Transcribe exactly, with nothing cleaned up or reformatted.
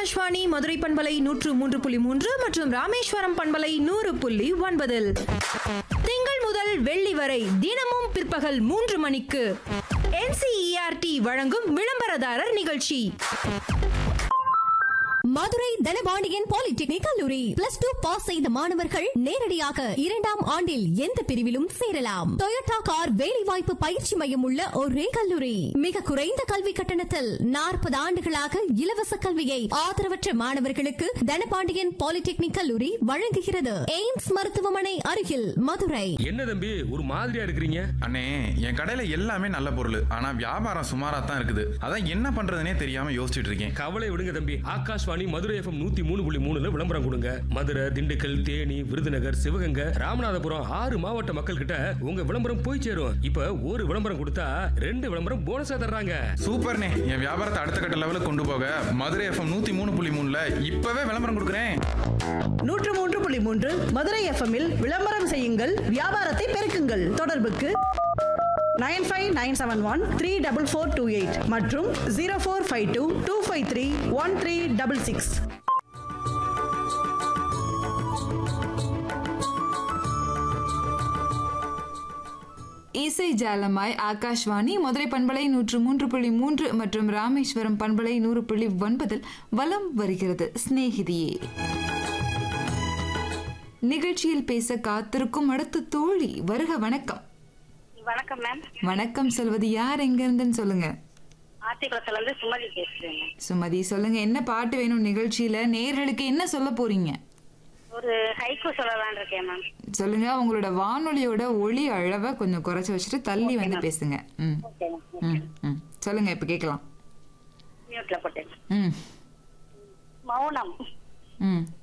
ஆகாஷ்வாணி மதுரை பண்பலை நூற்று மூன்று புள்ளி மூன்று மற்றும் ராமேஸ்வரம் பண்பலை நூறு புள்ளி ஒன்பதில் திங்கள் முதல் வெள்ளி வரை தினமும் பிற்பகல் மூன்று மணிக்கு N C E R D வழங்கும் விளம்பரதாரர் நிகழ்ச்சி. மதுரை தனபாண்டியன் பாலிடெக்னிக் கல்லூரி பிளஸ் டூ பாஸ் செய்த மாணவர்கள் நேரடியாக இரண்டாம் ஆண்டில் எந்த பிரிவிலும் சேரலாம். டொயோட்டா கார் வேலைவாய்ப்பு பயிற்சி மையம் உள்ள ஒரே கல்லூரி. மிக குறைந்த கல்வி கட்டணத்தில் நாற்பது ஆண்டுகளாக இலவச கல்வியை ஆதரவற்ற மாணவர்களுக்கு தனபாண்டியன் பாலிடெக்னிக் கல்லூரி வழங்குகிறது. எய்ம்ஸ் மருத்துவமனை அருகில் மதுரை. என்ன தம்பி ஒரு மாதிரியா இருக்கிறீங்க? அண்ணே, என் கடையில எல்லாமே நல்ல பொருள், ஆனா வியாபாரம் சுமாரா தான் இருக்குது. அதான் என்ன பண்றதுனே தெரியாம யோசிச்சுட்டு இருக்கேன். கவலை விடுங்க தம்பி, ஆகாஷ்வாணி மதுரை எஃப்எம் நூத்தி மூணு புள்ளி மூணுல விளம்பரம் கொடுங்க. மதுரை, திண்டுக்கல், தேனி, விருதுநகர், சிவகங்கை, ராமநாதபுரம் ஆறு மாவட்ட மக்கள் கிட்ட உங்க விளம்பரம் போய் சேரும். இப்ப ஒரு விளம்பரம் கொடுத்தா ரெண்டு விளம்பரம் போனஸா தர்றாங்க. சூப்பர்ண்ணே, என் வியாபாரத்தை அடுத்த கட்ட லெவலுக்கு கொண்டு போக மதுரை எஃப்எம் நூத்தி மூணு புள்ளி மூணுல இப்பவே விளம்பரம் கொடுக்குறேன். நூற்று மூன்று புள்ளி மூன்று மதுரை எஃப்எம்மில் விளம்பரம் செய்யுங்கள், வியாபாரத்தை பெருக்குங்கள். தொடர்புக்கு nine five nine seven one three double four two eight மற்றும் zero four five two two five three one three double six. இசை ஜாலமாய் ஆகாஷ்வாணி மதுரை பண்பலை நூற்று மூன்று புள்ளி மூன்று மற்றும் ராமேஸ்வரம் பண்பலை நூறு புள்ளி ஒன்பதில் வலம் வருகிறது சிநேகிதியே. நிகழ்ச்சியில் பேச காத்திருக்கும் அடுத்த தோழி வருக. வணக்கம். வணக்கம் மேம். வணக்கம் சொல்வது யார், எங்க இருந்துன்னு சொல்லுங்க. ஆத்திக்குளத்துல இருந்து சுமதி பேசுறேன். சுமதி சொல்லுங்க, என்ன பாட்டு வேணும் நிகழ்ச்சியில? நேயர்களுக்கு என்ன சொல்ல போறீங்க? ஒரு ஹைக்கூ சொல்லலாம்னு இருக்கேன் மேம். சொல்லுங்க. உங்களோட வானொலியோட ஒளி அளவை கொஞ்சம் குறைச்சு வச்சுட்டு தள்ளி வந்து பேசுங்க. ம் ம் ம் சொல்லுங்க, இப்ப கேட்கலாம். மியூட்ல போட்டேன். ம் மௌனம். ம்